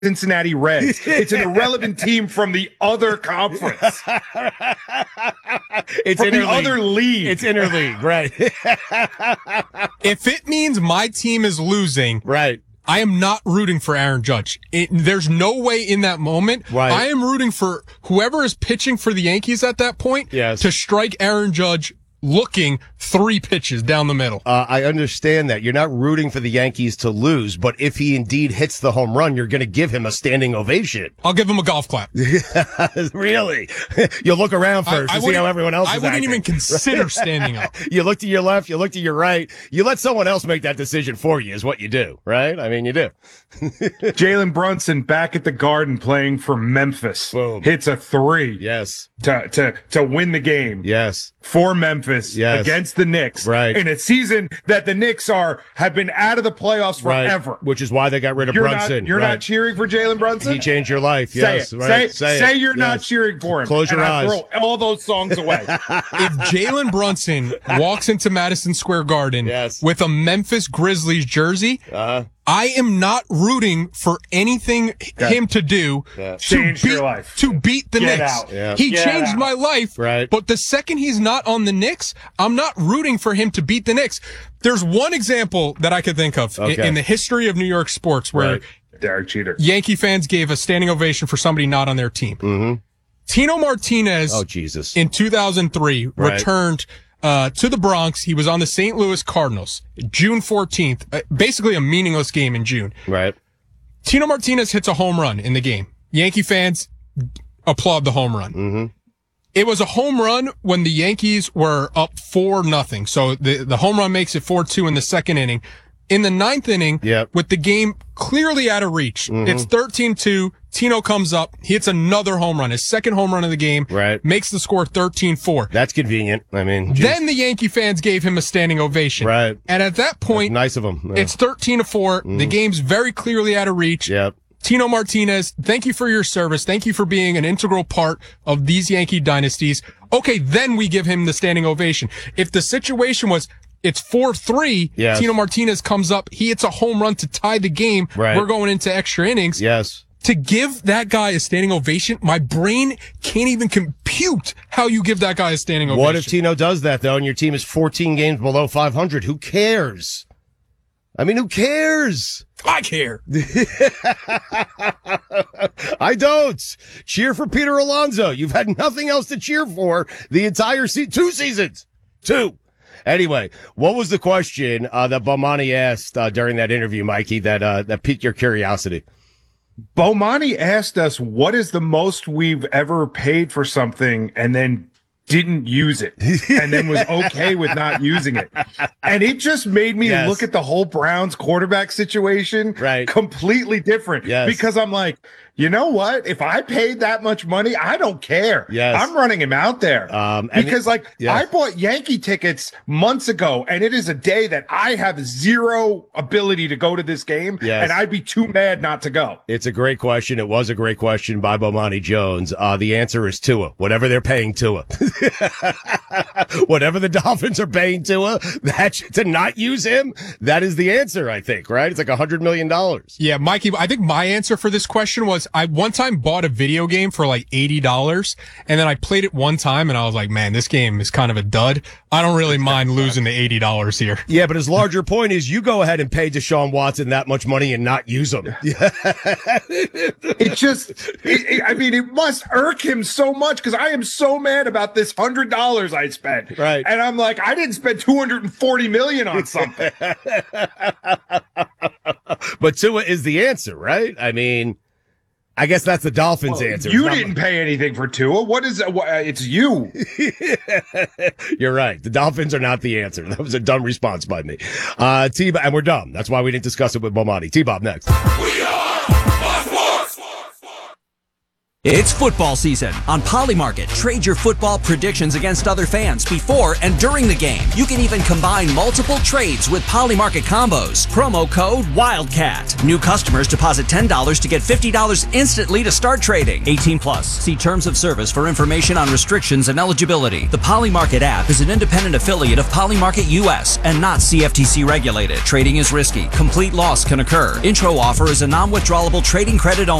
Cincinnati Reds. It's an irrelevant team from the other conference. It's from the other league. It's interleague, right? If it means my team is losing, right, I am not rooting for Aaron Judge. There's no way in that moment. Right. I am rooting for whoever is pitching for the Yankees at that point to strike Aaron Judge looking 3 pitches down the middle. I understand that. You're not rooting for the Yankees to lose, but if he indeed hits the home run, you're going to give him a standing ovation. I'll give him a golf clap. Really? You'll look around first to see how everyone else is acting. I wouldn't even consider standing up. You look to your left, you look to your right. You let someone else make that decision for you is what you do, right? I mean, you do. Jalen Brunson back at the Garden playing for Memphis. Boom. Hits a 3. Yes. To win the game. Yes. For Memphis. Yes. Against the Knicks. Right. In a season that the Knicks have been out of the playoffs forever. Right. Which is why they got rid of Brunson. You're not cheering for Jalen Brunson? He changed your life. Yes. Say it. Right. Say you're not cheering for him. Close your eyes. Throw all those songs away. If Jalen Brunson walks into Madison Square Garden with a Memphis Grizzlies jersey, I am not rooting for anything him to do to beat the Knicks. Yeah. He changed my life, right. But the second he's not on the Knicks, I'm not rooting for him to beat the Knicks. There's one example that I could think of in the history of New York sports where Derek Jeter. Yankee fans gave a standing ovation for somebody not on their team. Mm-hmm. Tino Martinez in 2003 returned to the Bronx. He was on the St. Louis Cardinals, June 14th, basically a meaningless game in June. Right. Tino Martinez hits a home run in the game. Yankee fans applaud the home run. Mm-hmm. It was a home run when the Yankees were up 4-0. So the home run makes it 4-2 in the second inning. In the 9th inning, with the game clearly out of reach, it's 13-2. Tino comes up. He hits another home run, his second home run of the game. Right. Makes the score 13-4. That's convenient. I mean, then the Yankee fans gave him a standing ovation. Right. And at that point, nice of him. It's 13-4. The game's very clearly out of reach. Yep. Tino Martinez, thank you for your service. Thank you for being an integral part of these Yankee dynasties. Okay, then we give him the standing ovation. If the situation was it's 4-3, Tino Martinez comes up, he hits a home run to tie the game. Right. We're going into extra innings. Yes. To give that guy a standing ovation, my brain can't even compute how you give that guy a standing ovation. What if Tino does that, though, and your team is 14 games below 500? Who cares? I mean, who cares? I care. I don't. Cheer for Peter Alonso. You've had nothing else to cheer for the entire 2 seasons. 2. Anyway, what was the question that Bomani asked during that interview, Mikey, that piqued your curiosity? Bomani asked us, what is the most we've ever paid for something and then didn't use it and then was okay with not using it. And it just made me look at the whole Browns quarterback situation completely different because I'm like, you know what? If I paid that much money, I don't care. I'm running him out there because I bought Yankee tickets months ago and it is a day that I have zero ability to go to this game and I'd be too mad not to go. It's a great question. It was a great question by Bomani Jones. The answer is Tua, whatever they're paying Tua. Whatever the Dolphins are paying Tua, to not use him, that is the answer, I think, right? It's like $100 million. Yeah, Mikey, I think my answer for this question was I one time bought a video game for like $80 and then I played it one time and I was like, man, this game is kind of a dud. I don't really mind losing the $80 here. Yeah, but his larger point is you go ahead and pay Deshaun Watson that much money and not use him. It must irk him so much because I am so mad about this $100 I spent. Right. And I'm like, I didn't spend $240 million on something. But Tua is the answer, right? I mean, I guess that's the Dolphins' answer. You didn't pay anything for Tua. What is it? It's you. You're right. The Dolphins are not the answer. That was a dumb response by me. T-Bob, and we're dumb. That's why we didn't discuss it with Bomani. T-Bob next. We are It's football season. On Polymarket, trade your football predictions against other fans before and during the game. You can even combine multiple trades with Polymarket combos. Promo code WILDCAT. New customers deposit $10 to get $50 instantly to start trading. 18 plus. See terms of service for information on restrictions and eligibility. The Polymarket app is an independent affiliate of Polymarket US and not CFTC regulated. Trading is risky. Complete loss can occur. Intro offer is a non-withdrawable trading credit only.